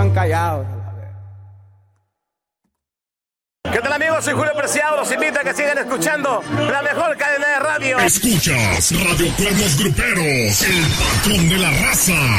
bien callados. ¿Qué tal, amigos? Soy Julio Preciado. Los invito a que sigan escuchando la mejor cadena de radio. Escuchas Radio Cuernos Gruperos, el patrón de la raza.